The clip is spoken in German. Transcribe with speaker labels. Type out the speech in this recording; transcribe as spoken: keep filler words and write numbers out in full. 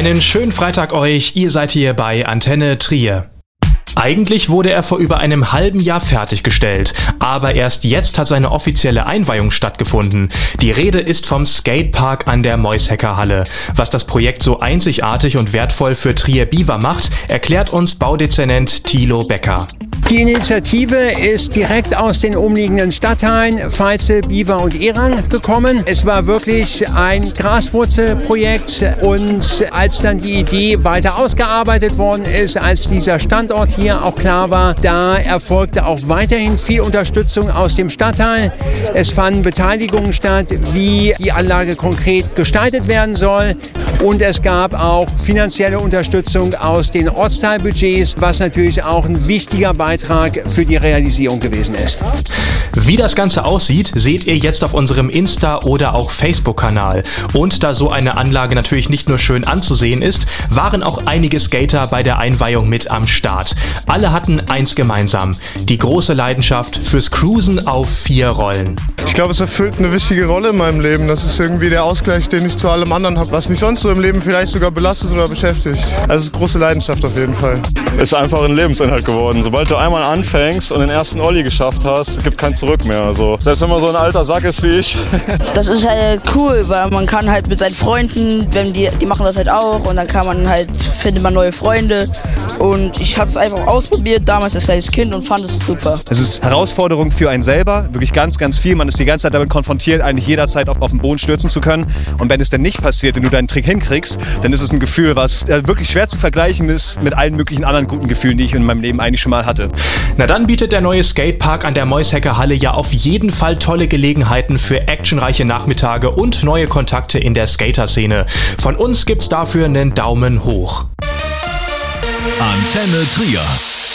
Speaker 1: Einen schönen Freitag euch, ihr seid hier bei Antenne Trier. Eigentlich wurde er vor über einem halben Jahr fertiggestellt, aber erst jetzt hat seine offizielle Einweihung stattgefunden. Die Rede ist vom Skatepark an der Moishecker Halle. Was das Projekt so einzigartig und wertvoll für Trier-Biewer macht, erklärt uns Baudezernent Thilo Becker.
Speaker 2: Die Initiative ist direkt aus den umliegenden Stadtteilen Veitzel, Biewer und Ehrang gekommen. Es war wirklich ein Graswurzelprojekt und als dann die Idee weiter ausgearbeitet worden ist, als dieser Standort hier auch klar war, da erfolgte auch weiterhin viel Unterstützung aus dem Stadtteil. Es fanden Beteiligungen statt, wie die Anlage konkret gestaltet werden soll. Und es gab auch finanzielle Unterstützung aus den Ortsteilbudgets, was natürlich auch ein wichtiger Beitrag für die Realisierung gewesen ist.
Speaker 1: Wie das Ganze aussieht, seht ihr jetzt auf unserem Insta- oder auch Facebook-Kanal. Und da so eine Anlage natürlich nicht nur schön anzusehen ist, waren auch einige Skater bei der Einweihung mit am Start. Alle hatten eins gemeinsam: die große Leidenschaft fürs Cruisen auf vier Rollen.
Speaker 3: Ich glaube, es erfüllt eine wichtige Rolle in meinem Leben. Das ist irgendwie der Ausgleich, den ich zu allem anderen habe, was mich sonst so im Leben vielleicht sogar belastet oder beschäftigt. Also große Leidenschaft auf jeden Fall.
Speaker 4: Ist einfach ein Lebensinhalt geworden. Sobald du einmal anfängst und den ersten Olli geschafft hast, gibt kein Zurück mehr. Also, selbst wenn man so ein alter Sack ist wie ich.
Speaker 5: Das ist halt cool, weil man kann halt mit seinen Freunden, wenn die, die machen das halt auch, und dann kann man halt, findet man neue Freunde. Und ich habe es einfach ausprobiert, damals als kleines Kind, und fand es super.
Speaker 6: Es ist Herausforderung für einen selber, wirklich ganz, ganz viel. Man ist die ganze Zeit damit konfrontiert, eigentlich jederzeit auf, auf den Boden stürzen zu können. Und wenn es dann nicht passiert, wenn du deinen Trick hinkriegst, dann ist es ein Gefühl, was äh, wirklich schwer zu vergleichen ist mit allen möglichen anderen guten Gefühlen, die ich in meinem Leben eigentlich schon mal hatte.
Speaker 1: Na dann bietet der neue Skatepark an der Moishecker Halle ja auf jeden Fall tolle Gelegenheiten für actionreiche Nachmittage und neue Kontakte in der Skater-Szene. Von uns gibt's dafür einen Daumen hoch.
Speaker 7: Antenne Trier.